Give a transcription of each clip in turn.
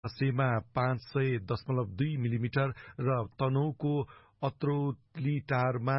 सीमा 500.2 millimetre र तनहुको अत्रौलीटारमा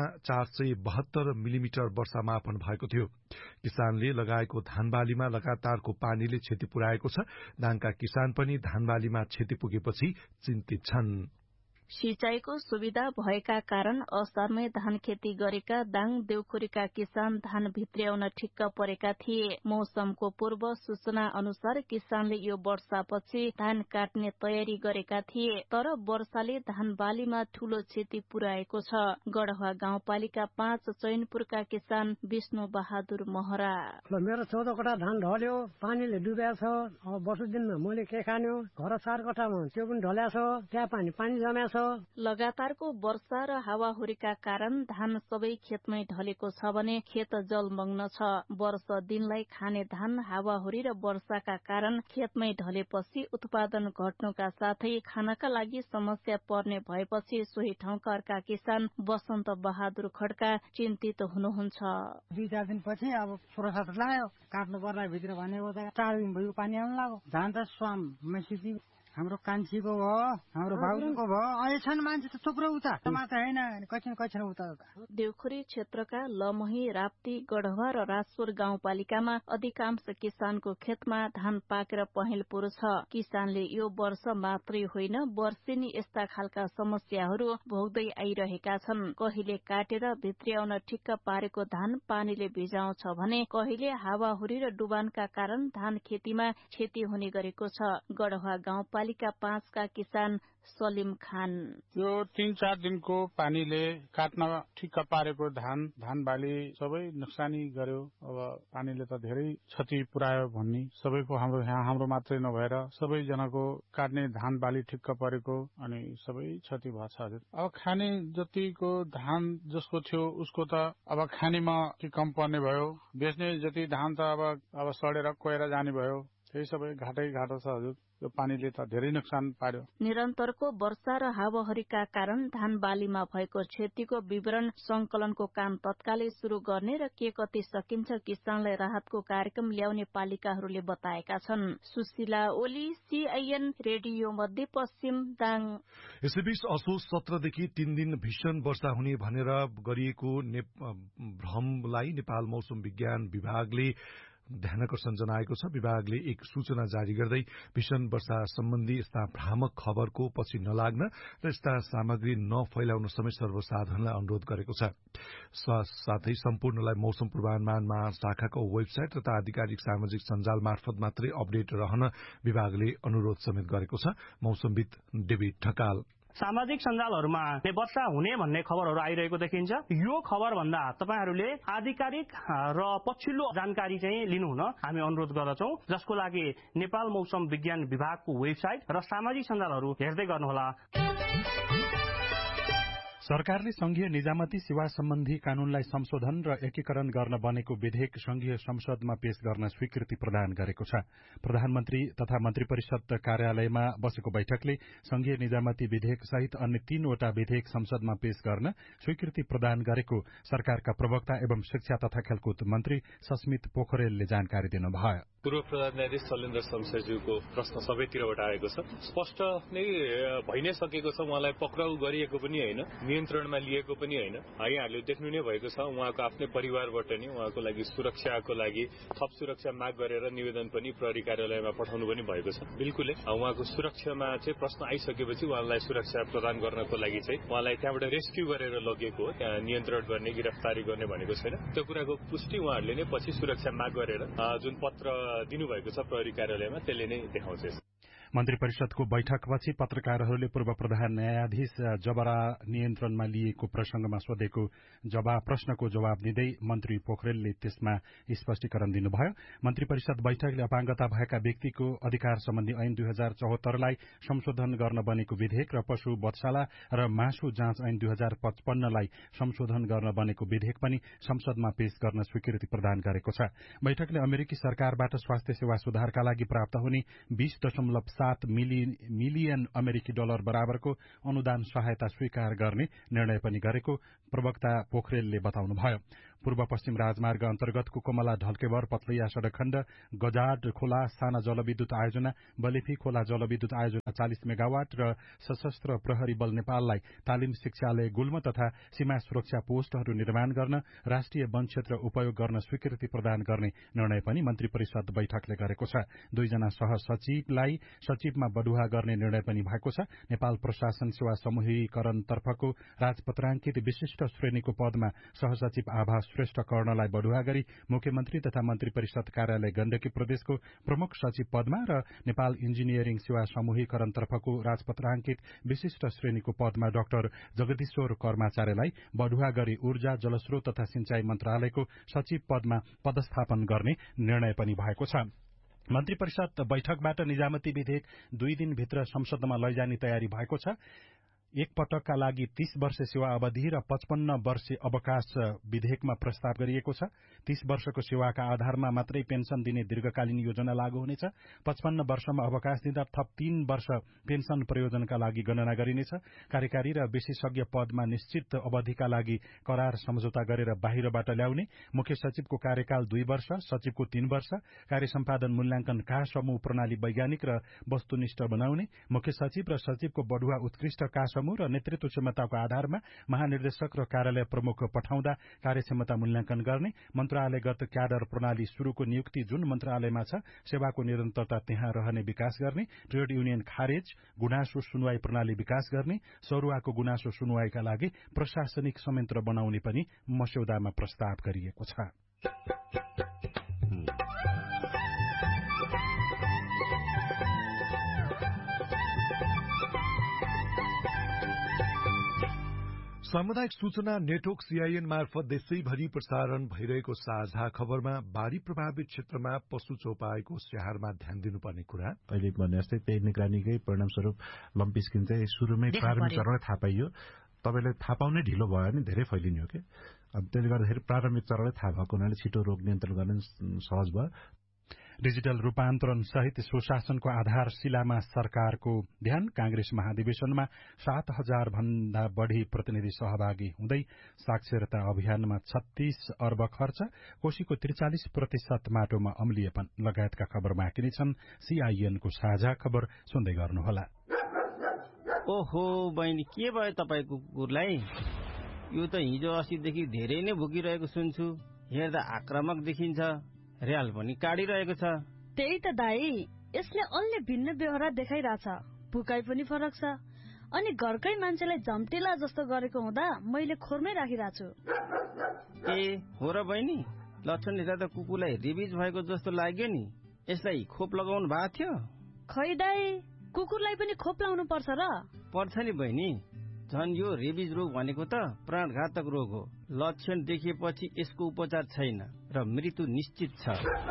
472 millimetre वर्षा मापन भएको थियो। किसानले लगाएको धानबालीमा लगातारको पानीले क्षति पुर्याएको छ। दाङका किसान पनि धानबालीमा क्षति पुगेपछि चिन्तित छन्। सिंचाईको सुविधा भएका कारण असारमै धान खेती गरेका दाङ देउखुरीका किसान धान भित्र्याउन ठिक्क परेका थिए। मौसमको पूर्व सूचना अनुसार किसानले यो वर्षापछि धान काट्ने तयारी गरेका थिए, तर वर्षाले धान बालीमा ठूलो क्षति पुर्याएको छ। गढवा गाउँपालिका 5 चैनपुरका किसान विष्णु बहादुर महरा। मेरो 14 कटा धान ढल्यो, पानीले डुब्या छ। अब वर्ष दिनमा मैले के खान्यो, घर 4 कटामा त्यो पनि ढल्या छ, त्यहाँ पानी जम्या छ। लगातारको वर्षा र हावाहुरीका कारण धान सबै खेतमै ढलेको छ भने खेत जलमग्न छ। वर्ष दिनलाई खाने धान हावाहुरी र वर्षाका कारण खेतमै ढलेपछि उत्पादन घट्नुका साथै खानका लागि समस्या पर्ने भएपछि सोही ठाउँका अर्का किसान वसन्त बहादुर खड्का चिन्तित हुनुहुन्छ। 2-4 दिनपछि अब 16-17 लाग्यो काट्नु पर्ला भित्र भनेको त 4 दिन भयो पानी आउन लाग्यो। धान त स्वाम मेसिदी हाम्रो कान्छीको भयो, हाम्रो भाउजूको भयो, अहिलेसम्म मान्छे त थुप्रो उता टमाटर हैन कछन उता। देउखुरी क्षेत्रका लमही, राप्ती, गढवा र राजपुर गाउँपालिकामा अधिकांश किसानको खेतमा धान पाकेर पहेँलपुर छ। किसानले यो वर्ष मात्रै होइन वर्षेनी यस्ता खालका समस्याहरू भोग्दै आइरहेका छन्। कहिले काटेर भित्र्याउन ठिक्क पारेको धान पानीले भिजाउँछ भने कहिले हावाहुरी र डुबानका कारण धान खेतीमा क्षति हुने गरेको छ। गढवा गाउँपालिका 5 का किसान सलिम खान। यो 3-4 दिनको पानीले काट्न ठिक्क पारेको धान बाली सबै नोक्सानी गर्यो। अब पानीले त धेरै क्षति पुर्यायो भन्ने सबैको हाम्रो मात्रै नभएर सबैजनाको काट्ने धान बाली ठिक्क परेको अनि सबै क्षति भएको छ हजुर। अब खाने जतिको धान जसको थियो उसको त अब खानेमा कम पर्ने भयो। बेच्ने जति धान त अब सडेर कोएर जाने भयो। त्यही सबै घाटो छ हजुर। यो पानीले त धेरै नोक्सान पार्यो। निरन्तरको वर्षा र हावाहुरीका कारण धान बालीमा भएको क्षतिको विवरण संकलनको काम तत्कालै शुरू गर्ने र के कति सकिन्छ किसानलाई राहतको कार्यक्रम ल्याउने पालिकाहरूले बताएका छन्। सुशीला ओली, सीआईएन रेडियो मध्यपश्चिम, दाङ। यसैबीच असोज 17 देखि 3 दिन भीषण वर्षा हुने भनेर गरिएको भ्रमलाई नेपाल मौसम विज्ञान विभागले ध्यानकर्षण जनाएको छ। विभागले एक सूचना जारी गर्दै भीषण वर्षा सम्बन्धी यस्ता भ्रामक खबरको पछि नलाग्न र यस्ता सामग्री नफैलाउन समेत सर्वसाधारणलाई अनुरोध गरेको छ। साथै सम्पूर्णलाई मौसम पूर्वानुमान महाशाखाको वेबसाइट तथा आधिकारिक सामाजिक सञ्जाल मार्फत मात्रै अपडेट रहन विभागले अनुरोध समेत गरेको छ। मौसमविद डेभिड ढकाल। सामाजिक सञ्जालहरूमा वर्षा हुने भन्ने खबरहरू आइरहेको देखिन्छ। यो खबर भन्दा तपाईहरूले आधिकारिक र पछिल्लो जानकारी चाहिँ लिनुहुन हामी अनुरोध गर्दछौं, जसको लागि नेपाल मौसम विज्ञान विभागको वेबसाइट र सामाजिक सञ्जालहरू हेर्दै गर्नुहोला। सरकारले संघीय निजामती सेवा सम्बन्धी कानूनलाई संशोधन र एकीकरण गर्न बनेको विधेयक संघीय संसदमा पेश गर्न स्वीकृति प्रदान गरेको छ। प्रधानमन्त्री तथा मन्त्री परिषद कार्यालयमा बसेको बैठकले संघीय निजामती विधेयक सहित अन्य 3 वटा विधेयक संसदमा पेश गर्न स्वीकृति प्रदान गरेको सरकारका प्रवक्ता एवं शिक्षा तथा खेलकुद मन्त्री सस्मित पोखरेलले जानकारी दिनुभयो। पूर्व प्रधान न्यायाधीश शैलेन्द्र शमशेरज्यूको प्रश्न सबैतिरबाट आएको छ। स्पष्ट नै भइ नै सकेको छ। उहाँलाई पक्राउ गरिएको पनि होइन, नियन्त्रणमा लिएको पनि होइन। यहाँहरूले देख्नु नै भएको छ उहाँको आफ्नै परिवारबाट नि उहाँको लागि सुरक्षाको लागि थप सुरक्षा माग गरेर निवेदन पनि प्रहरी कार्यालयमा पठाउनु पनि भएको छ। बिल्कुलै उहाँको सुरक्षामा चाहिँ प्रश्न आइसकेपछि उहाँलाई सुरक्षा प्रदान गर्नको लागि चाहिँ उहाँलाई त्यहाँबाट रेस्क्यू गरेर लगेको हो। त्यहाँ नियन्त्रण गर्ने गिरफ्तारी गर्ने भनेको छैन। त्यो कुराको पुष्टि उहाँहरूले नै पछि सुरक्षा माग गरेर जुन पत्र दिनुभएको छ प्रहरी कार्यालयमा त्यसले नै देखाउँछ। मन्त्री परिषदको बैठकपछि पत्रकारहरूले पूर्व प्रधान न्यायाधीश जबरा नियन्त्रणमा लिएको प्रसंगमा सोधेको प्रश्नको जवाब दिँदै मन्त्री पोखरेलले त्यसमा स्पष्टीकरण दिनुभयो। मन्त्री परिषद बैठकले अपाङ्गता भएका व्यक्तिको अधिकार सम्बन्धी ऐन 2074 लाई संशोधन गर्न बनेको विधेयक र पशु वधशाला र मासु जाँच ऐन 2055 लाई संशोधन गर्न बनेको विधेयक पनि संसदमा पेश गर्न स्वीकृति प्रदान गरेको छ। बैठकले अमेरिकी सरकारबाट स्वास्थ्य सेवा सुधारका लागि प्राप्त हुने 20.7 मिलियन अमेरिकी डलर बराबरको अनुदान सहायता स्वीकार गर्ने निर्णय पनि गरेको प्रवक्ता पोखरेलले बताउनुभयो। पूर्व पश्चिम राजमार्ग अन्तर्गतको कमला ढल्केवर पत्लैया सड़क खण्ड गजाड खोला साना जलविद्युत आयोजना बलेफी खोला जलविद्युत आयोजना 40 मेगावाट र सशस्त्र प्रहरी बल नेपाललाई तालिम शिक्षालय गुल्म तथा सीमा सुरक्षा पोस्टहरू निर्माण गर्न राष्ट्रिय वन क्षेत्र उपयोग गर्न स्वीकृति प्रदान गर्ने निर्णय पनि मन्त्री परिषद बैठकले गरेको छ। 2 जना सहसचिवलाई सचिवमा बढुवा गर्ने निर्णय पनि भएको छ। नेपाल प्रशासन सेवा समूहीकरणतर्फको राजपत्राङ्कित विशिष्ट श्रेणीको पदमा सहसचिव आभा श्रेष्ठ कर्णलाई बढुवा गरी मुख्यमन्त्री तथा मन्त्री परिषद कार्यालय गण्डकी प्रदेशको प्रमुख सचिव पदमा र नेपाल इन्जिनियरिङ सेवा समूहीकरणतर्फको राजपत्राङ्कित विशिष्ट श्रेणीको पदमा डाक्टर जगदीश्वर कर्माचार्यलाई बढुवा गरी ऊर्जा जलस्रोत तथा सिंचाई मन्त्रालयको सचिव पदमा पदस्थापन गर्ने निर्णय पनि भएको छ। मन्त्री परिषद बैठकबाट निजामती विधेयक 2 दिनभित्र संसदमा लैजाने तयारी भएको छ। एक पटकका लागि 30 वर्ष सेवा अवधि र 55 वर्ष अवकाश विधेयकमा प्रस्ताव गरिएको छ। 30 वर्षको सेवाका आधारमा मात्रै पेन्सन दिने दीर्घकालीन योजना लागू हुनेछ। 55 वर्षमा अवकाश दिँदा थप 3 वर्ष पेन्सन प्रयोजनका लागि गणना गरिनेछ। कार्यकारी र विशेषज्ञ पदमा निश्चित अवधिका लागि करार सम्झौता गरेर बाहिरबाट ल्याउने, मुख्य सचिवको कार्यकाल 2 वर्ष, सचिवको 3 वर्ष, कार्य सम्पादन मूल्याङ्कन का समूह प्रणाली वैज्ञानिक र वस्तुनिष्ठ बनाउने, मुख्य सचिव र सचिवको बढुवा उत्कृष्ट का र नेतृत्व क्षमताको आधारमा महानिर्देशक र कार्यालय प्रमुख पठाउँदा कार्यक्षमता मूल्याङ्कन गर्ने, मन्त्रालयगत क्याडर प्रणाली शुरूको नियुक्ति जुन मन्त्रालयमा छ सेवाको निरन्तरता त्यहाँ रहने विकास गर्ने, ट्रेड युनियन खारेज, गुनासो सुनवाई प्रणाली विकास गर्ने, सरुवाको गुनासो सुनवाईका लागि प्रशासनिक संयन्त्र बनाउने पनि मस्यौदामा प्रस्ताव गरिएको छ। सामुदायिक सूचना नेटवर्क सीआईएन मार्फत देशैभरि प्रसारण भइरहेको साझा खबरमा बाढ़ी प्रभावित क्षेत्रमा पशु चौपाईको स्याहारमा ध्यान दिनुपर्ने कुरा अहिले भने जस्तै त्यही निगरानीकै परिणामस्वरूप लम्पी स्किन चाहिँ सुरुमै प्रारम्भिक चरणमै थाहा पाइयो। तपाईलाई थाहा पाउनै ढिलो भयो भने धेरै फैलिने हो कि। अब त्यसले गर्दाखेरि प्रारम्भिक चरणमै थाहा भएको हुनाले छिटो रोग नियन्त्रण गर्न सहज भयो। डिजिटल रूपान्तरण सहित सुशासनको आधारशिलामा सरकारको ध्यान। कांग्रेस महाधिवेशनमा 7,000 भन्दा बढ़ी प्रतिनिधि सहभागी हुँदै साक्षरता अभियानमा 36 अर्ब खर्च, कोशीको 43% माटोमा अम्लिएपन लगायतका खबर बाँकी नै छन्। सीआईएनको साझा खबर सुन्दै गर्नुहोला। ओहो बहिनी, के भयो तपाईको कुकुरलाई? यो त हिजो अस्तिदेखि धेरै नै भुकिरहेको सुन्छु। हेर्दा आक्रामक देखिन्छ, र्याल पनि काटिरहेको छ। त्यही त दाई, यसले अलि भिन्न व्यवहार देखाइरहेछ। भुकाइ पनि फरक छ अनि घरकै मान्छेलाई झम्टेला जस्तो गरेको हुँदा मैले खोरमै राखिरहेको छु। ए हो र बहिनी, लक्षण हेर्दा त कुकुरलाई रेबिज भएको जस्तो लाग्यो नि। यसलाई खोप लगाउनु भएको थियो? खै दाई, कुकुरलाई पनि खोप लाउनु पर्छ र? पर्छ नि बहिनी, झन् यो रेबिज रोग भनेको त प्राणघातक रोग हो। लक्षण देखिएपछि यसको उपचार छैन र मृत्यु निश्चित छ।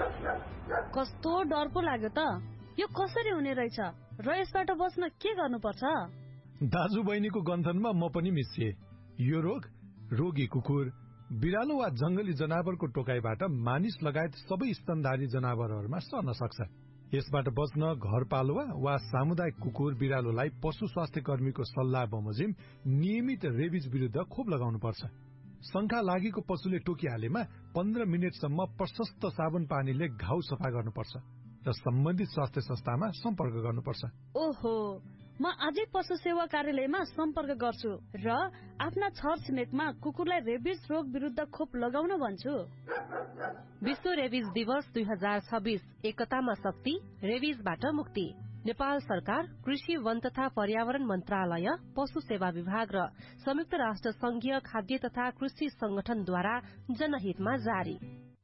कस्तो डर पो लाग्यो त। यो कसरी हुने रहेछ र यसबाट बच्न के गर्नुपर्छ? दाजु बहिनीको गन्थनमा म पनि मिसिए। यो रोग रोगी कुकुर, बिरालो वा जंगली जनावरको टोकाइबाट मानिस लगायत सबै स्तनधारी जनावरहरूमा सर्न सक्छ। यसबाट बच्न घरपालुवा वा सामुदायिक कुकुर बिरालोलाई पशु स्वास्थ्य कर्मीको सल्लाह बमोजिम नियमित रेबिज विरुद्ध खोप लगाउनु पर्छ। शंका लागेको पशुले टोकिहालेमा 15 मिनेटसम्म प्रशस्त साबुन पानीले घाउ सफा गर्नुपर्छ र सम्बन्धित स्वास्थ्य संस्थामा सम्पर्क गर्नुपर्छ। ओहो, म आजै पशु सेवा कार्यालयमा सम्पर्क गर्छु र आफ्ना छरछिमेकमा कुकुरलाई रेबिज रोग विरुद्ध खोप लगाउन भन्छु। विश्व रेबिज दिवस 2026, एकतामा शक्ति, रेबिजबाट मुक्ति। नेपाल सरकार, कृषि वन तथा पर्यावरण मन्त्रालय, पशु सेवा विभाग र संयुक्त राष्ट्र संघीय खाद्य तथा कृषि संगठनद्वारा जनहितमा जारी।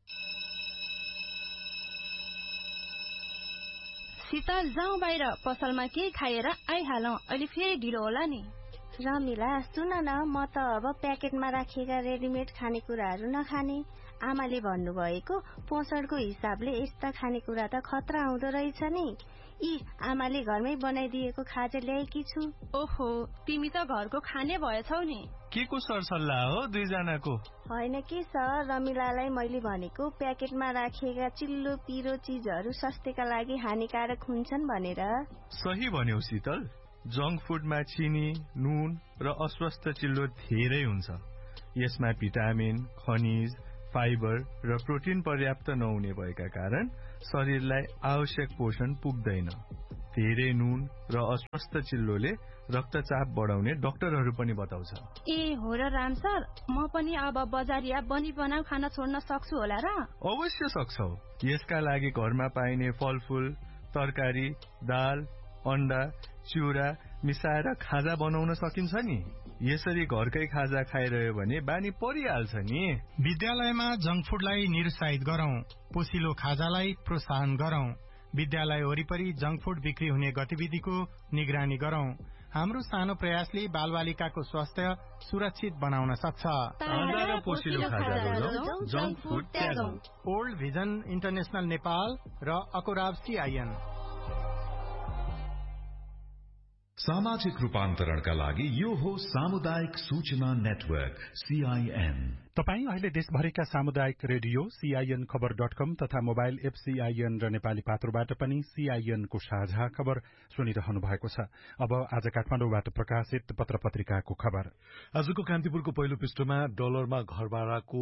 शीतल, जाउँ बाहिर, पसलमा केही खाएर आइहालौं, अहिले फेरि ढिलो होला नि। रमिला, सुन न, म त अब प्याकेटमा राखिएका रेडिमेड खानेकुराहरू नखाने। आमाले भन्नुभएको पोषणको हिसाबले यस्ता खानेकुरा त खतरा हुँदो रहेछ नि। आमाले घरमै बनाइदिएको खाजा ल्याएकी छु। ओहो, तिमी त घरको खाने भएछौ नि। के को सरसल्लाह हो दुईजनाको? होइन के सर, रमिलालाई मैले भनेको प्याकेटमा राखिएका चिल्लो पिरो चीजहरू स्वास्थ्यका लागि हानिकारक हुन्छन् भनेर। सही भन्यौ शीतल, जंक फुडमा चिनी, नुन र अस्वस्थ चिल्लो धेरै हुन्छ। यसमा भिटामिन, खनिज, फाइबर र प्रोटिन पर्याप्त नहुने भएका कारण शरीरलाई आवश्यक पोषण पुग्दैन। धेरै नुन र अस्वस्थ चिल्लोले रक्तचाप बढाउने डाक्टरहरू पनि बताउँछ। ए हो र राम सर, म पनि अब बजारिया बनी बनाऊ खाना छोड्न सक्छु होला र? अवश्य सक्छौ। यसका लागि घरमा पाइने फलफूल, तरकारी, दाल, अण्डा, चिउरा मिसाएर खाजा बनाउन सकिन्छ नि। यसरी घरकै खाजा खाइरह्यो भने बानी परिहाल्छ नि। विद्यालयमा जंक फुडलाई निरुत्साहित गरौं, पोसिलो खाजालाई प्रोत्साहन गरौं। विद्यालय वरिपरि जंक फुड बिक्री हुने गतिविधिको निगरानी गरौं। हाम्रो सानो प्रयासले बालबालिकाको स्वास्थ्य सुरक्षित बनाउन सक्छ। ओल्ड भिजन इन्टरनेशनल नेपाल र अकोराब CIN। सामाजिक रूपान्तरणका लागि यो हो सामुदायिक सूचना नेटवर्क CIN। तपाई अहिले देशभरिका सामुदायिक रेडियो CIN खबर.com तथा मोबाइल एप CIN र नेपाली पात्रोबाट पनि CIN को साझा खबर सुनिरहनु भएको छ। अब आज काठमाडौँबाट प्रकाशित पत्र पत्रिकाको खबर। आजको कान्तिपुरको पहिलो पृष्ठमा डलरमा घरभाडाको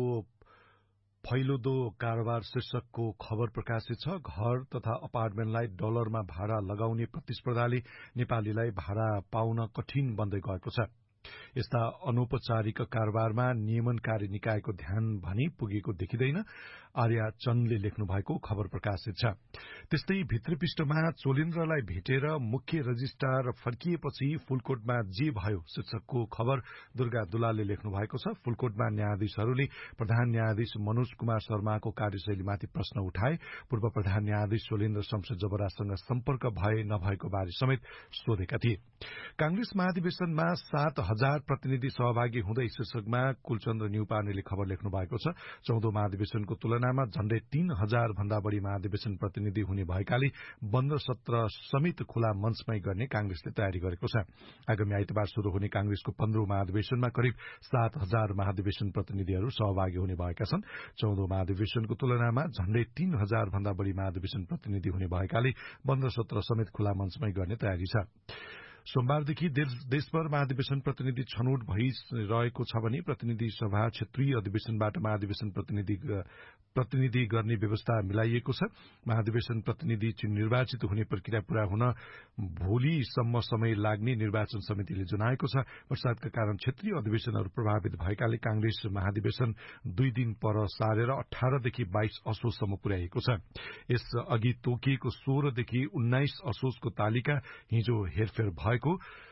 फैलोदो कारोबार शीर्षकको खबर प्रकाशित छ। घर तथा अपार्टमेन्टलाई डलरमा भाडा लगाउने प्रतिस्पर्धाले नेपालीलाई भाडा पाउन कठिन बन्दै गएको छ। यस्ता अनौपचारिक कारोबारमा नियमनकारी निकायको ध्यान भने पुगेको देखिँदैन, आर्या चन्दले लेख्नु भएको खबर प्रकाशित छ। त्यस्तै भित्री पृष्ठमा चोलेन्द्रलाई भेटेर मुख्य रजिस्ट्रार फर्किएपछि फुलकोटमा जे भयो शीर्षकको खबर दुर्गा दुलालले लेख्नु भएको छ। फुलकोटमा न्यायाधीशहरूले प्रधान न्यायाधीश मनोज कुमार शर्माको कार्यशैलीमाथि प्रश्न उठाए। पूर्व प्रधान न्यायाधीश चोलेन्द्र शमशेर जबरासँग सम्पर्क भए नभएको बारे समेत सोधेका थिए। कांग्रेस महाधिवेशनमा 7,000 प्रतिनिधि सहभागी हुँदै शीर्षकमा कुलचन्द्र न्युपानेले खबर लेख्नु भएको छ। 14औं महाधिवेशनको तुलनामा झण्डै 3,000 भन्दा बढ़ी महाधिवेशन प्रतिनिधि हुने भएकाले बन्द सत्र समेत खुला मञ्चमै गर्ने कांग्रेसले तयारी गरेको छ। आगामी आइतबार शुरू हुने कांग्रेसको 15औं महाधिवेशनमा करिब 7,000 महाधिवेशन प्रतिनिधिहरू सहभागी हुने भएका छन्। 14औं महाधिवेशनको तुलनामा झण्डै 3,000 भन्दा बढ़ी महाधिवेशन प्रतिनिधि हुने भएकाले बन्द सत्र समेत खुला मञ्चमै गर्ने तयारी छ। सोमबारदेखि देशभर महाधिवेशन प्रतिनिधि छनौट भइरहेको छ भने प्रतिनिधि सभा क्षेत्रीय अधिवेशनबाट महाधिवेशन प्रतिनिधि गर्ने व्यवस्था मिलाइएको छ। महाधिवेशन प्रतिनिधि निर्वाचित हुने प्रक्रिया पूरा हुन भोलिसम्म समय लाग्ने निर्वाचन समितिले जनाएको छ। वर्षातका कारण क्षेत्रीय अधिवेशनहरू प्रभावित भएकाले कांग्रेस महाधिवेशन 2 दिन पर सारेर 18 देखि 22 असोजसम्म पुर्याइएको छ। यस अघि तोकिएको 16 देखि 19 असोजको तालिका हिजो हेरफेर भएको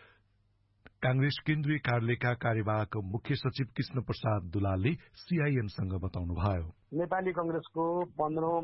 कांग्रेस केन्द्रीय कार्यालयका कार्यवाहक मुख्य सचिव कृष्ण प्रसाद दुलालले CINसँग बताउनुभयो। नेपाली कांग्रेसको 15औं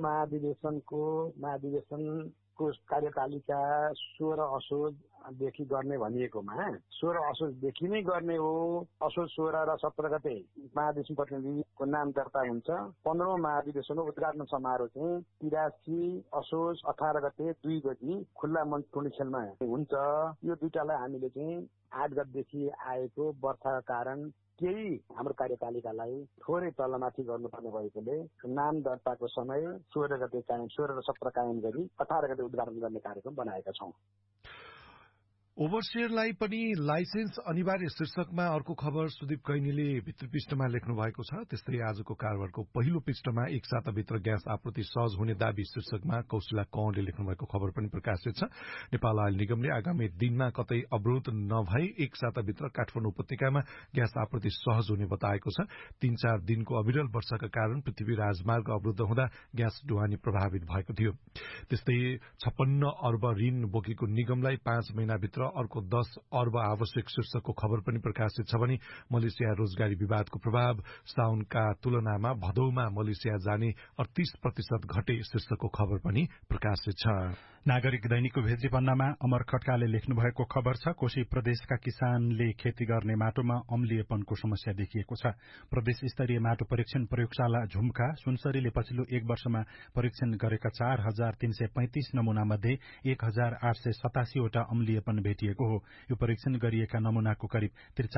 महाधिवेशनको कार्यतालिका 16 असोजदेखि गर्ने भनिएकोमा 16 असोजदेखि नै गर्ने हो। असोज 16 र 17 गते महाधिवेशन प्रतिनिधिको नाम दर्ता हुन्छ। 15औं महाधिवेशनको उद्घाटन समारोह चाहिँ 83 असोज 18 गते 2 बजी खुल्ला मञ्च टोली खेलमा हुन्छ। यो दुईटालाई हामीले चाहिँ 8 गतेदेखि आएको वर्षाका कारण केही हाम्रो कार्यतालिकालाई थोरै तलमाथि गर्नुपर्ने भएकोले नाम दर्ताको समय 16 गते कायम 16 र 17 कायम गरी 18 गते उद्घाटन गर्ने कार्यक्रम बनाएका छौं। ओभरसेयरलाई पनि लाइसेन्स अनिवार्य शीर्षकमा अर्को खबर सुदीप कैनीले भित्री पृष्ठमा लेख्नु भएको छ। त्यस्तै आजको कारोबारको पहिलो पृष्ठमा एक साताभित्र ग्यास आपूर्ति सहज हुने दाबी शीर्षकमा कौशिला कौरले लेख्नु भएको खबर पनि प्रकाशित छ। नेपाल आयल निगमले आगामी दिनमा कतै अवरोध नभई एक साताभित्र काठमाडौँ उपत्यकामा ग्यास आपूर्ति सहज हुने बताएको छ। 3-4 दिनको अविरल वर्षाका कारण पृथ्वी राजमार्ग अवरुद्ध हुँदा ग्यास ढुवानी प्रभावित भएको थियो। त्यस्तै 56 अर्ब ऋण बोकेको निगमलाई 5 महिनाभित्र अर्को 10 अर्ब आवश्यक शीर्षकको खबर पनि प्रकाशित छ भने मलेसिया रोजगारी विवादको प्रभाव साउनका तुलनामा भदौमा मलेसिया जाने 38% घटे शीर्षकको खबर पनि प्रकाशित छ। नागरिक दैनिकको भेत्री पन्नामा अमर खड्काले लेख्नु भएको खबर छ। कोशी प्रदेशका किसानले खेती गर्ने माटोमा अम्लिएपनको समस्या देखिएको छ। प्रदेश स्तरीय माटो परीक्षण प्रयोगशाला झुम्का सुनसरीले पछिल्लो 1 वर्षमा परीक्षण गरेका 4,335 नमूना मध्ये 1,887 वटा अम्लिएपन भेटिएको भेटिएको हो। यो परीक्षण गरिएका नमूनाको करिब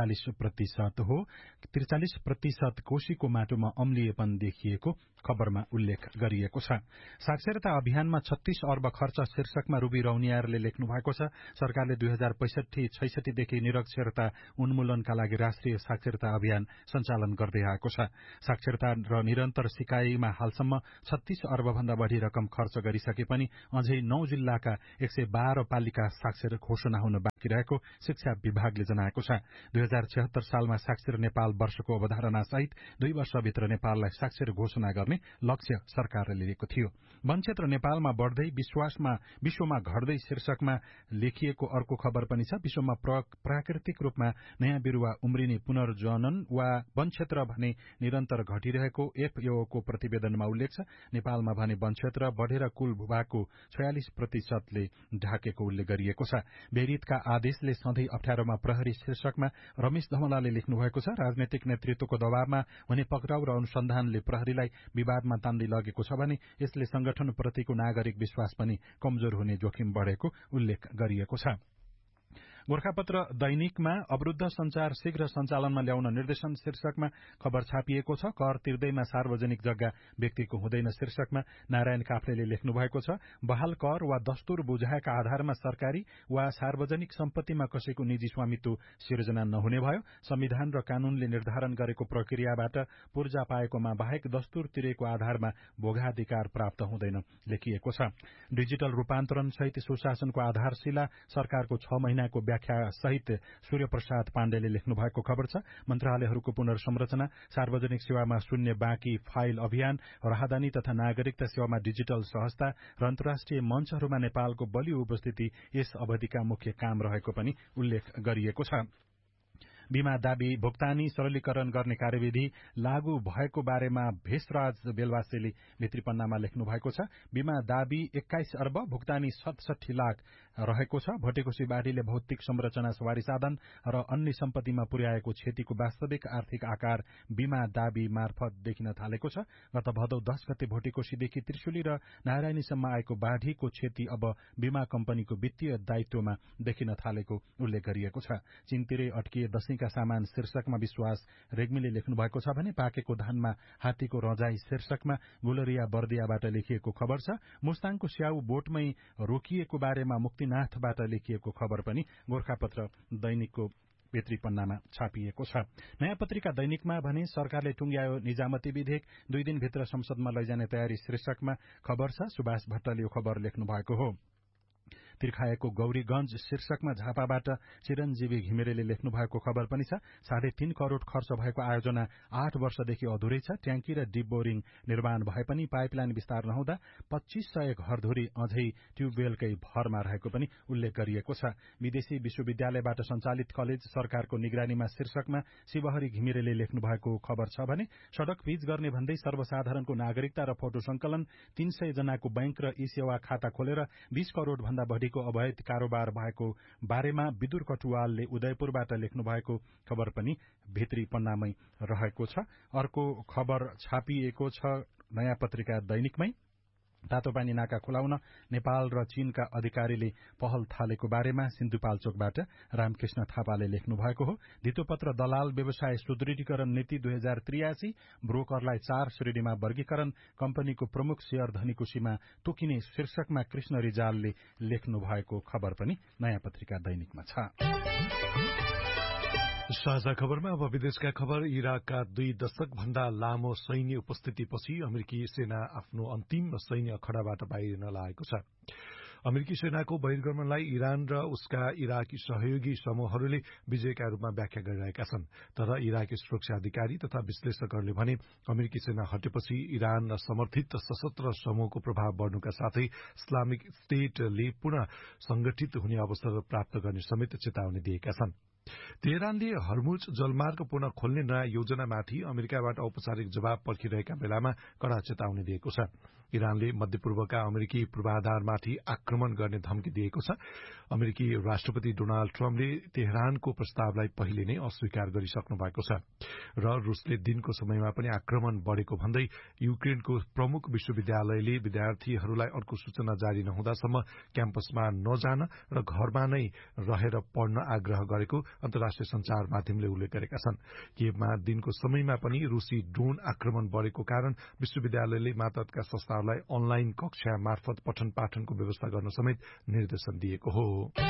43% हो। 43% कोशीको माटोमा अम्लीयपन देखिएको खबरमा उल्लेख गरिएको छ। साक्षरता अभियानमा 36 अर्ब खर्च शीर्षकमा रुबी रौनियारले लेख्नु भएको छ। सरकारले 2065-66 देखि निरक्षरता उन्मूलनका लागि राष्ट्रिय साक्षरता अभियान सञ्चालन गर्दै आएको छ। साक्षरता र निरन्तर सिकाइमा हालसम्म 36 अर्ब भन्दा बढ़ी रकम खर्च गरिसके पनि अझै 9 जिल्लाका 112 पालिका साक्षर घोषणा हुन बाँकी रहेको शिक्षा विभागले जनाएको छ। 2076 सालमा साक्षर नेपाल वर्षको अवधारणा सहित 2 वर्षभित्र नेपाललाई साक्षर घोषणा गर्ने लक्ष्य सरकारले लिएको थियो। वन क्षेत्र नेपालमा बढ्दै विश्वमा घट्दै शीर्षकमा लेखिएको अर्को खबर पनि छ। विश्वमा प्राकृतिक रूपमा नयाँ बिरुवा उम्रिने पुनर्जनन वा वन क्षेत्र भने निरन्तर घटिरहेको FAO को प्रतिवेदनमा उल्लेख छ। नेपालमा भने वन क्षेत्र बढ़ेर कुल भूभागको 46%ले ढाकेको उल्लेख गरिएको छ। बेरितका आदेशले सधैँ अप्ठ्यारोमा प्रहरी शीर्षकमा रमेश धमलाले लेख्नु भएको छ। राजनैतिक नेतृत्वको दबावमा हुने पक्राउ र अनुसन्धानले प्रहरीलाई विवादमा तान्दै लगेको छ भने यसले संगठनप्रतिको नागरिक विश्वास पनि कमजोर हुने जोखिम बढ़ेको उल्लेख गरिएको छ। गोर्खापत्र दैनिकमा अवरुद्ध संचार शीघ्र सञ्चालनमा ल्याउन निर्देशन शीर्षकमा खबर छापिएको छ। कर तिर्दैमा सार्वजनिक जग्गा व्यक्तिको हुँदैन शीर्षकमा नारायण काफ्लेले लेख्नु भएको छ। बहाल कर वा दस्तुर बुझाएका आधारमा सरकारी वा सार्वजनिक सम्पत्तिमा कसैको निजी स्वामित्व सिर्जना नहुने भयो। संविधान र कानूनले निर्धारण गरेको प्रक्रियाबाट पूर्जा पाएकोमा बाहेक दस्तुर तिरेको आधारमा भोगाधिकार प्राप्त हुँदैन लेखिएको छ। डिजिटल रूपान्तरण सहित सुशासनको आधारशिला सरकारको 6 महिनाको व्याख्या सहित सूर्यप्रसाद पाण्डेले लेख्नु भएको खबर छ। मन्त्रालयहरूको पुनर्संरचना, सार्वजनिक सेवामा शून्य बाँकी फाइल अभियान, राहदानी तथा नागरिकता सेवामा डिजिटल सहजता र अन्तर्राष्ट्रिय मञ्चहरूमा नेपालको बलियो उपस्थिति यस अवधिका मुख्य काम रहेको पनि उल्लेख गरिएको छ। बीमा दाबी भुक्तानी सरलीकरण गर्ने कार्यविधि लागू भएको बारेमा भेषराज बेलवासीले भित्री पन्नामा लेख्नु भएको छ। बीमा दाबी 21 अर्ब भुक्तानी 67 लाख रहेको छ। भटेकोसी बाढीले भौतिक संरचना, सवारी साधन र अन्य सम्पत्तिमा पुर्याएको क्षतिको वास्तविक आर्थिक आकार बीमा दाबी मार्फत देखिन थालेको छ। गत भदौ 10 गते भटेकोसीदेखि त्रिशुली र नारायणीसम्म आएको बाढीको क्षति अब बीमा कम्पनीको वित्तीय दायित्वमा देखिन थालेको उल्लेख गरिएको छ। चिनतिरै अट्किए दशैं सामान शीर्षकमा विश्वास रेग्मीले लेख्नु भएको छ भने पाकेको धानमा हात्तीको रजाई शीर्षकमा गुलरिया बर्दियाबाट लेखिएको खबर छ। मुस्ताङको स्याउ बोटमै रोकिएको बारेमा मुक्तिनाथबाट लेखिएको खबर पनि गोर्खापत्र दैनिकको भित्री पन्नामा छापिएको छ। नयाँ पत्रिका दैनिकमा भने सरकारले टुंग्यायो निजामती विधेयक 2 दिनभित्र संसदमा लैजाने तयारी शीर्षकमा खबर छ। सुभाष भट्टले यो खबर लेख्नु भएको हो। तिर्खाएको गौरीगंज शीर्षकमा झापाबाट चिरञ्जीवी घिमिरेले लेख्नु भएको खबर पनि छ। 3.5 करोड़ खर्च भएको आयोजना 8 वर्षदेखि अधुरै छ। ट्याङ्की र डिप बोरिङ निर्माण भए पनि पाइपलाइन विस्तार नहुँदा 2500 घरधुरी अझै ट्युबवेलकै भरमा रहेको पनि उल्लेख गरिएको छ। विदेशी विश्वविद्यालयबाट सञ्चालित कलेज सरकारको निगरानीमा शीर्षकमा शिवहरी घिमिरेले लेख्नु भएको खबर छ भने सड़क पिच गर्ने भन्दै सर्वसाधारणको नागरिकता र फोटो संकलन, 300 जनाको बैंक र ई-सेवा खाता खोलेर 20 करोड़ भन्दा बढ़ीको अवैध कारोबार भएको बारेमा विदुर कटुवालले उदयपुरबाट लेख्नु भएको खबर पनि भित्री पन्नामै रहेको छ। अर्को खबर छापिएको छ नयाँ पत्रिका दैनिकमै। तातोपानी नाका खुलाउन नेपाल र चीनका अधिकारीले पहल थालेको बारेमा सिन्धुपाल्चोकबाट रामकृष्ण थापाले लेख्नु भएको हो। धितोपत्र दलाल व्यवसाय सुदृढीकरण नीति 2083, ब्रोकरलाई 4 श्रेणीमा वर्गीकरण, कम्पनीको प्रमुख शेयर धनीको सीमा तोकिने शीर्षकमा कृष्ण रिजालले लेख्नु भएको खबर पनि नयाँ पत्रिका दैनिकमा छ। साझा खबरमा अब विदेशका खबर। इराकका 2 दशक भन्दा लामो सैन्य उपस्थितिपछि अमेरिकी सेना आफ्नो अन्तिम सैन्य अखडाबाट बाहिरिन लागेको छ। अमेरिकी सेनाको बहिर्गमनलाई इरान र उसका इराकी सहयोगी समूहहरूले विजयका रूपमा व्याख्या गरिरहेका छन्। तर इराकी सुरक्षा अधिकारी तथा विश्लेषकहरूले भने अमेरिकी सेना हटेपछि इरान समर्थित सशस्त्र समूहको प्रभाव बढ्नुका साथै इस्लामिक स्टेटले पुनः संगठित हुने अवसर प्राप्त गर्ने समेत चेतावनी दिएका छन्। तेहरानले हर्मुज जलमार्ग पुनः खोल्ने नयाँ योजनामाथि अमेरिकाबाट औपचारिक जवाब पर्खिरहेका बेलामा कड़ा चेतावनी दिएको छ। इरानले मध्यपूर्वका अमेरिकी पूर्वाधारमाथि आक्रमण गर्ने धम्की दिएको छ। अमेरिकी राष्ट्रपति डोनाल्ड ट्रम्पले तेहरानको प्रस्तावलाई पहिले नै अस्वीकार गरिसक्नु भएको छ र रूसले दिनको समयमा पनि आक्रमण बढ़ेको भन्दै युक्रेनको प्रमुख विश्वविद्यालयले विद्यार्थीहरूलाई अर्को सूचना जारी नहुँदासम्म क्याम्पसमा नजान र घरमा नै रहेर पढ्न आग्रह गरेको अन्तर्राष्ट्रिय संचार माध्यमले उल्लेख गरेका छन्। किएभमा दिनको समयमा पनि रूसी ड्रोन आक्रमण बढ़ेको कारण विश्वविद्यालयले मातहतका संस्थाहरूलाई अनलाइन कक्षा मार्फत पठन पाठनको व्यवस्था गर्न समेत निर्देशन दिएको हो।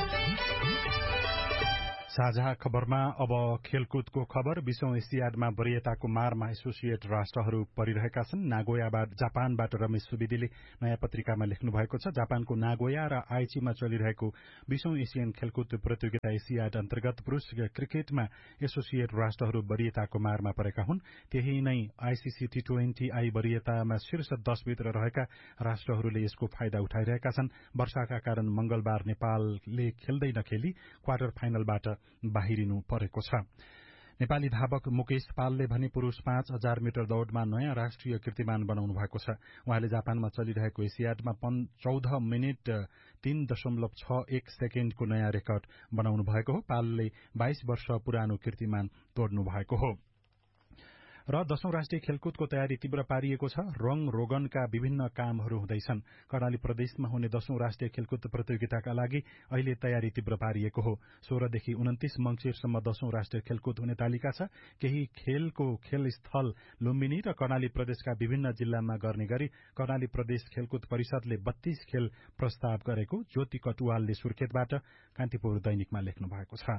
साझा खबरमा अब खेलकुदको खबर। 20औं एसियाडमा वरीयताको मारमा एसोसिएट राष्ट्रहरू परिरहेका छन्। नागोयाबाट जापानबाट रमेश सुवेदीले नयाँ पत्रिकामा लेख्नु भएको छ। जापानको नागोया र आइचीमा चलिरहेको 20औं एसियन खेलकुद प्रतियोगिता एसियाड अन्तर्गत पुरूष क्रिकेटमा एसोसिएट राष्ट्रहरू वरीयताको मारमा परेका हुन्। त्यही नै आईसीसी T20I वरीयतामा शीर्ष 10 भित्र रहेका राष्ट्रहरूले यसको फाइदा उठाइरहेका छन्। वर्षाका कारण मंगलबार नेपालले खेल्दै नखेली क्वार्टर फाइनलबाट बाहिरिनु परेको छ। नेपाली धावक मुकेश पालले भने पुरूष 5000 मिटर दौड़मा नयाँ राष्ट्रिय कीर्तिमान बनाउनु भएको छ। उहाँले जापानमा चलिरहेको एसियाडमा 14 मिनेट 3.61 सेकेण्डको नयाँ रेकर्ड बनाउनु भएको हो। पालले 22 वर्ष पुरानो कीर्तिमान तोड्नु भएको हो। र 10औं राष्ट्रिय खेलकुदको तयारी तीव्र पारिएको छ। रंग रोगनका विभिन्न कामहरू हुँदैछन्। कर्णाली प्रदेशमा हुने 10औं राष्ट्रिय खेलकुद प्रतियोगिताका लागि अहिले तयारी तीव्र पारिएको हो। 16 देखि 29 मंसिरसम्म 10औं राष्ट्रिय खेलकुद हुने तालिका छ। केही खेलको खेलस्थल लुम्बिनी र कर्णाली प्रदेशका विभिन्न जिल्लामा गर्ने गरी कर्णाली प्रदेश खेलकुद परिषदले 32 खेल प्रस्ताव गरेको ज्योति कटुवालले सुर्खेतबाट कान्तिपुर दैनिकमा लेख्नु भएको छ।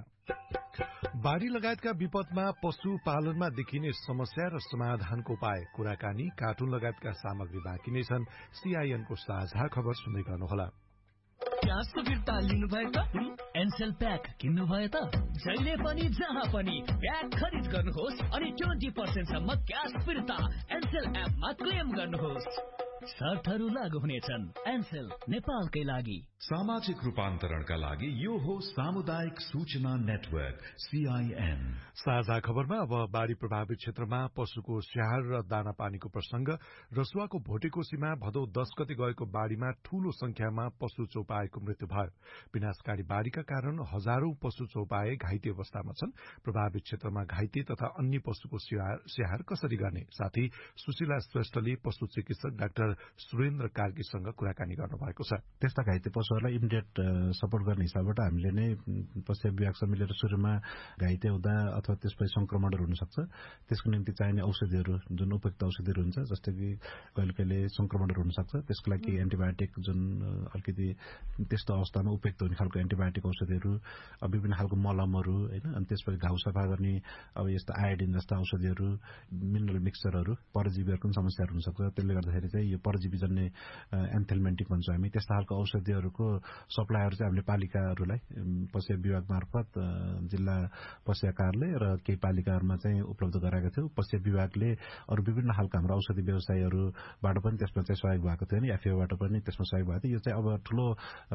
बाढ़ी लगायतका विपदमा पशुपालनमा देखिने समस्या र समाधानको उपाय, कुराकानी, कार्टुन लगायतका सामग्री बाँकी नै छन्। सीआईएनको साझा खबर सुन्दै गर्नुहोला। क्यासको फिर्ता लिनुभयो त? एनसेल प्याक किन्नुभयो त? जहिले पनि जहाँ पनि प्याक खरिद गर्नुहोस् अनि 20% सम्म क्यास फिर्ता एनसेल एपमा क्लेम गर्नुहोस्। शर्तहरू लागू हुनेछन्। एनसेल नेपालकै लागि। सामाजिक रूपान्तरणका लागि यो हो सामुदायिक सूचना नेटवर्क सीआईएन। साझा खबरमा अब बाढ़ी प्रभावित क्षेत्रमा पशुको स्याहार र दाना पानीको प्रसंग। रसुवाको भोटेकोसीमा भदौ 10 गते गएको बाढ़ीमा ठूलो संख्यामा पशु चौपाएको मृत्यु भयो। विनाशकारी बाढ़ीका कारण हजारौं पशु चौपाए घाइते अवस्थामा छन्। प्रभावित क्षेत्रमा घाइते तथा अन्य पशुको स्याहार कसरी गर्ने? साथै सुशीला श्रेष्ठले पशु चिकित्सक डाक्टर सुरेन्द्र कार्कीसँग कुराकानी गर्नुभएको छ। त्यस्ता घाइते पशुहरूलाई इमिडिएट सपोर्ट गर्ने हिसाबबाट हामीले नै पशु विभागसँग मिलेर सुरुमा घाइते हुँदा अथवा त्यसपछि संक्रमणहरू हुन सक्छ, त्यसको निम्ति चाहिने औषधिहरू जुन उपयुक्त औषधिहरू हुन्छ, जस्तै कि कहिले कहिले संक्रमणहरू हुन सक्छ, त्यसको लागि एन्टिबायोटिक जुन अलिकति त्यस्तो अवस्थामा उपयुक्त हुने खालको एन्टिबायोटिक औषधिहरू, विभिन्न खालको मलमहरू हैन, अनि त्यसपछि घाउ सफा गर्ने अब यस्तो आयोडिन जस्ता औषधिहरू, मिनरल मिक्सचरहरू, परजीवीहरूको समस्याहरू हुन सक्छ। त्यसले गर्दाखेरि चाहिँ यो परजीवीजन्य एन्थेलमेन्टिक भन्छ हामी, त्यस्ता खालको औषधिहरूको सप्लाईहरू चाहिँ हामीले पालिकाहरूलाई पशु विभाग मार्फत जिल्ला पशु कार्यालय र केही पालिकाहरूमा चाहिँ उपलब्ध गराएका थियौं। पशु विभागले अरू विभिन्न खालका हाम्रो औषधि व्यवसायीहरूबाट पनि त्यसमा चाहिँ सहयोग भएको थियो नि, एफएओबाट पनि त्यसमा सहयोग भएको थियो। यो चाहिँ अब ठूलो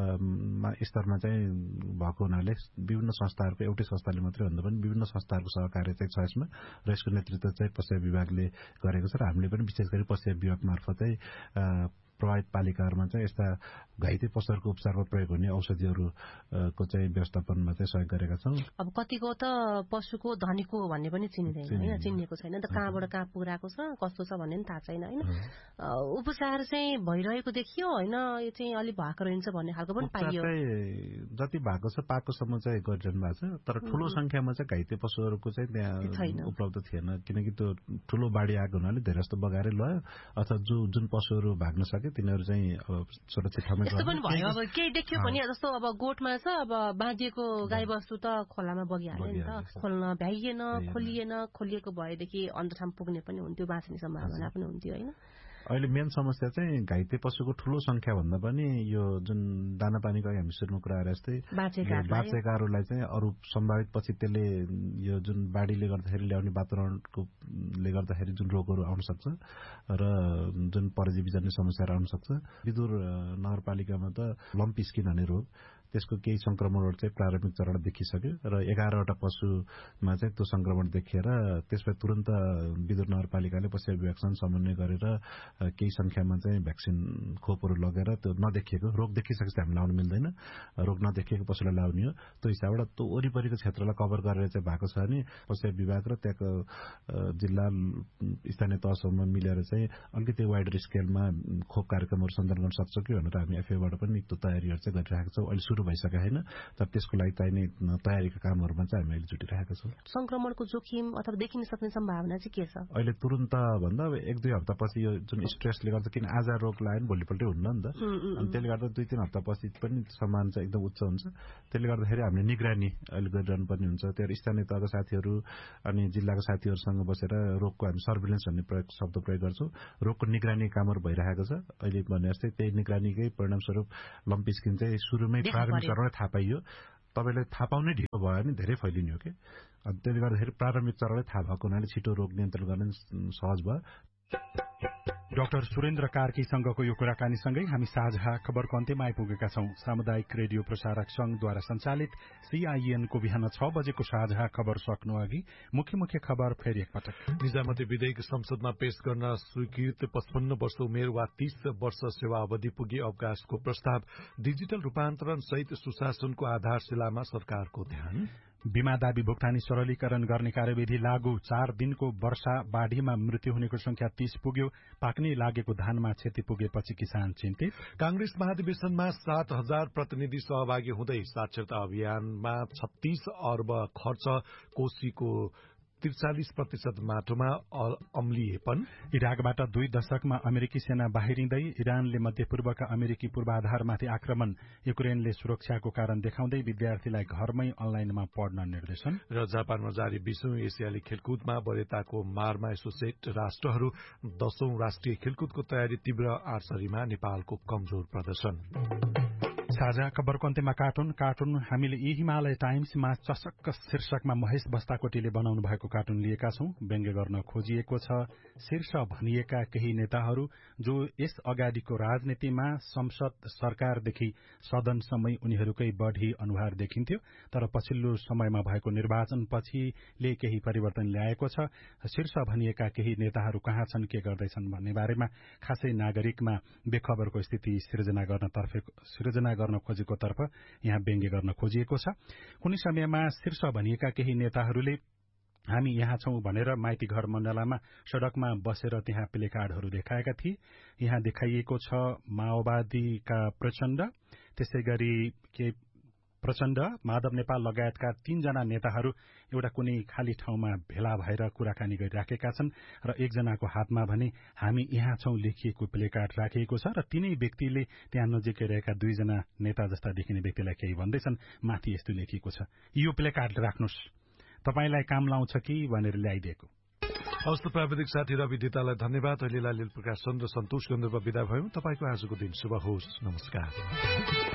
स्तरमा चाहिँ भएको हुनाले विभिन्न संस्थाहरूको एउटै संस्थाले मात्रै भन्दा पनि विभिन्न संस्थाहरूको सहकार्य चाहिँ छ यसमा, र यसको नेतृत्व चाहिँ पशु विभागले गरेको छ र हामीले पनि विशेष गरी पशु विभाग मार्फतै प्रभावित पालिकाहरूमा चाहिँ यस्ता घाइते पशुहरूको उपचारमा प्रयोग हुने औषधिहरूको चाहिँ व्यवस्थापनमा चाहिँ सहयोग गरेका छौँ। अब कतिको त पशुको धनीको भन्ने पनि चिनिँदैन हैन, चिनिएको छैन त, कहाँबाट कहाँ पुगेको छ कस्तो छ भन्ने पनि थाहा छैन हैन। उपचार चाहिँ भइरहेको देखियो हैन, यो चाहिँ अलि भएको रहन्छ भन्ने खालको पनि पाइयो। जति भएको छ पाएकोसम्म चाहिँ गरिरहनु भएको छ, तर ठूलो संख्यामा चाहिँ घाइते पशुहरूको चाहिँ त्यहाँ उपलब्ध थिएन, किनकि त्यो ठूलो बाढी आएको हुनाले धेरै जस्तो बगाएर लयो, अथवा जुन पशुहरू भाग्न सके तिनीहरू चाहिँ अब सुरक्षित ठाउँमा यस्तो पनि भयो। अब केही देखियो भने जस्तो अब गोठमा छ, अब बाँधिएको गाईबस्तु त खोलामा बगिहाल्यो नि त, खोल्न भ्याइएन, खोलिएको भएदेखि अन्त ठाउँ पुग्ने पनि हुन्थ्यो, बाँच्ने सम्भावना पनि हुन्थ्यो हैन। अहिले मेन समस्या चाहिँ घाइते पशुको ठूलो संख्या भन्दा पनि यो जुन दाना पानीको हामी सुरुमा कुरा गरे जस्तै बाँचेकाहरूलाई चाहिँ अरू सम्भावित पछि त्यसले यो जुन बाढीले गर्दाखेरि ल्याउने वातावरणले गर्दाखेरि जुन रोगहरू आउन सक्छ र जुन परजीवीजन्य समस्याहरू आउन सक्छ। विदुर नगरपालिकामा त लम्पी स्किन भन्ने रोग त्यसको केही संक्रमणहरू चाहिँ प्रारम्भिक चरण देखिसक्यो र 11वटा पशुमा चाहिँ त्यो संक्रमण देखिएर त्यसपछि तुरन्त विदुर नगरपालिकाले पशु भ्याक्सिन समन्वय गरेर केही संख्यामा चाहिँ भ्याक्सिन खोपहरू लगेर त्यो नदेखिएको रोग देखिसकेपछि हामी लाउनु मिल्दैन, रोग नदेखिएको पशुलाई लाउने हो। त्यो हिसाबबाट त्यो वरिपरिको क्षेत्रलाई कभर गरेर चाहिँ भएको छ भने पशु विभाग र त्यहाँको जिल्ला स्थानीय तहसम्म मिलेर चाहिँ अलिकति वाइडर स्केलमा खोप कार्यक्रमहरू सञ्चालन गर्न सक्छ कि भनेर हामी एफएबाट पनि त्यो तयारीहरू चाहिँ गरिरहेका छौँ। अहिले सुरु भइसकेको छैन, तर त्यसको लागि चाहिने तयारीका कामहरूमा चाहिँ हामी अहिले जुटिरहेका छौँ। संक्रमणको जोखिम अथवा देखिन सक्ने सम्भावना चाहिँ के छ? अहिले तुरन्त भन्दा 1-2 हप्तापछि यो जुन स्ट्रेसले गर्दा, किन आज रोग लाग्यो भने भोलिपल्टै हुन्न नि त, अनि त्यसले गर्दा 2-3 हप्तापछि पनि सम्भावना चाहिँ एकदम उच्च हुन्छ। त्यसले गर्दाखेरि हामीले निगरानी अहिले गरिरहनु पर्ने हुन्छ। त्यो स्थानीय तहका साथीहरू अनि जिल्लाका साथीहरूसँग बसेर रोगको हामी सर्भिलेन्स भन्ने शब्द प्रयोग गर्छौँ। रोगको निगरानी कामहरू भइरहेको छ। अहिले भने जस्तै त्यही निगरानीकै परिणामस्वरूप लम्पी स्किन चाहिँ सुरुमै प्रारम्भिक चरणमै थाहा पाइयो। तपाईँले थाहा पाउनै ढिलो भयो भने धेरै फैलिने हो कि, त्यसले गर्दाखेरि प्रारम्भिक चरणमै थाहा भएको हुनाले छिटो रोग नियन्त्रण गर्न सहज भयो। डाक्टर सुरेन्द्र कार्कीसँगको यो कुराकानीसँगै हामी साझा खबरको अन्त्यमा आइपुगेका छौं। सामुदायिक रेडियो प्रसारक संघद्वारा सञ्चालित CIEN को बिहान 6 बजेको साझा खबर सक्नु अघि मुख्य खबर फेरि एकपटक। निजामती विधेयक संसदमा पेश गर्न स्वीकृत 55 वर्ष उमेर वा 30 वर्ष सेवा अवधि पुगे अवकाशको प्रस्ताव डिजिटल रूपान्तरण सहित सुशासनको आधारशिलामा सरकारको ध्यान। बीमा दावी भुक्तानी सरलीकरण गर्ने कार्यविधि लागू। 4 दिनको वर्षा बाढ़ीमा मृत्यु हुनेको संख्या 30 पुग्यो। पाक्ने लागेको धानमा क्षति पुगेपछि किसान चिन्तित। कांग्रेस महाधिवेशनमा 7,000 प्रतिनिधि सहभागी हुँदै साक्षरता अभियानमा 36 अर्ब खर्च। कोशीको 43% माटोमा अम्लिएपन। इराकबाट 2 दशकमा अमेरिकी सेना बाहिरिँदै। इरानले मध्यपूर्वका अमेरिकी पूर्वाधारमाथि आक्रमण। युक्रेनले सुरक्षाको कारण देखाउँदै विद्यार्थीलाई घरमै अनलाइनमा पढ्न निर्देशन। र जापानमा जारी 20औं एसियाली खेलकुदमा वरियताको मारमा एसोसिएट राष्ट्रहरू 10औं राष्ट्रिय खेलकुदको तयारी तीव्र। आर्चरीमा नेपालको कमजोर प्रदर्शन। साझा खबरको अन्त्यमा कार्टुन हामीले यी हिमालय टाइम्समा चसक्क शीर्षकमा महेश बस्ताकोटीले बनाउनु भएको कार्टुन लिएका छौं। व्यङ्ग्य गर्न खोजिएको छ शीर्ष भनिएका केही नेताहरू जो यस अगाडिको राजनीतिमा संसद सरकारदेखि सदनसम्मै उनीहरूकै बढ़ी अनुहार देखिन्थ्यो, तर पछिल्लो समयमा भएको निर्वाचन पछिले केही परिवर्तन ल्याएको छ। शीर्ष भनिएका केही नेताहरू कहाँ छन्, के गर्दैछन् भन्ने बारेमा खासै नागरिकमा बेखबरको स्थिति सिर्जना गर्न खोजेको तर्फ यहाँ व्यङ्ग्य गर्न खोजिएको छ। कुनै समयमा शीर्ष भनिएका केही नेताहरूले हामी यहाँ छौं भनेर माइती घर मण्डलामा सड़कमा बसेर त्यहाँ प्लेकार्डहरू देखाएका थिए। यहाँ देखाइएको छ माओवादीका प्रचण्ड, त्यसैगरी प्रचण्ड, माधव नेपाल लगायतका 3 जना नेताहरू एउटा कुनै खाली ठाउँमा भेला भएर कुराकानी गरिराखेका छन् र एकजनाको हातमा भने हामी यहाँ छौं लेखिएको प्लेकार्ड राखिएको छ र तिनै व्यक्तिले त्यहाँ नजिकै रहेका 2 जना नेता जस्ता देखिने व्यक्तिलाई केही भन्दैछन्। माथि यस्तो लेखिएको छ, यो प्लेकार्ड राख्नुस्, तपाईलाई काम लाउँछ कि भनेर ल्याइदिएको। हस्त प्राविधिक साथी रवि दितालाई धन्यवाद। अहिले लील प्रकाश चन्द्र सन्तोष गन्धर्व विदा भयौं। तपाईको आजको दिन शुभ होस्। नमस्कार।